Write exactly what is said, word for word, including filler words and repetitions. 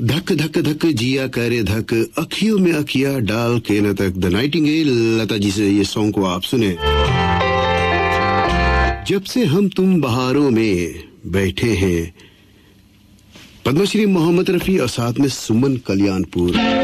धक धक धक जिया करे धक, अखियों में अखियां डाल के न तक। द नाइटिंगेल लता जी से ये सॉन्ग को आप सुने। जब से हम तुम बहारों में बैठे हैं, पद्मश्री मोहम्मद रफी और साथ में सुमन कल्याणपुर।